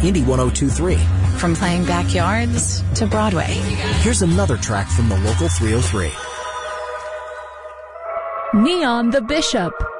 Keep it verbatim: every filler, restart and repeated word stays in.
Indy one oh two point three. From playing backyards to Broadway. Here's another track from the local three oh three. Neon the Bishop.